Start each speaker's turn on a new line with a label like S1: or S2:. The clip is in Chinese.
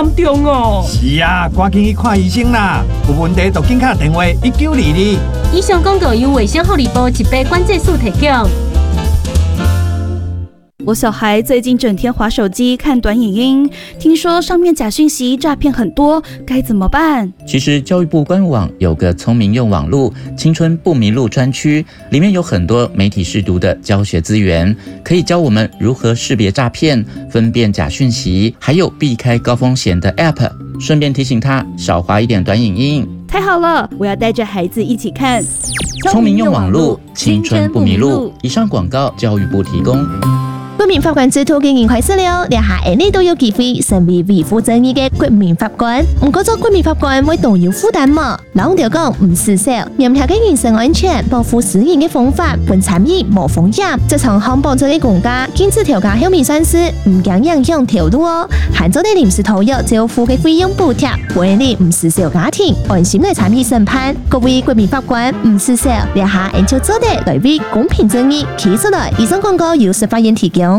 S1: 严重哦。
S2: 是啊，赶紧去看医生啦！有问题就紧打电话1922。
S3: 以上广告由卫生福利部疾病管制署提供。
S4: 我小孩最近整天滑手机看短影音，听说上面假讯息诈骗很多，该怎么办？
S5: 其实教育部官网有个聪明用网路青春不迷路专区，里面有很多媒体识读的教学资源，可以教我们如何识别诈骗、分辨假讯息，还有避开高风险的 App。顺便提醒他少滑一点短影音。
S4: 太好了，我要带着孩子一起看。
S5: 聪明用网路，青春不迷路。以上广告，教育部提供。
S6: 国民法官制度經驗開始了，連下你都有機會成為維護正義嘅國民法官。唔過做國民法官會動搖負擔嘛？老條講唔施手，嚴格嘅人身安全、保護私隱嘅方法，本參與無風險。這場康保這個國家禁止調價後面算是唔驚影響條路哦。限咗啲臨時投入政府嘅費用補貼，為你唔施手家庭安心嚟參與審判。各位國民法官唔施手，連下就做得來為公平正義企出來。以上廣告由司法院提供。